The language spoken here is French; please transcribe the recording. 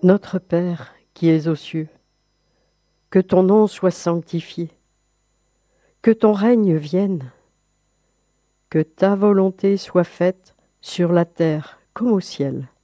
Notre Père qui es aux cieux, que ton nom soit sanctifié, que ton règne vienne, que ta volonté soit faite sur la terre comme au ciel.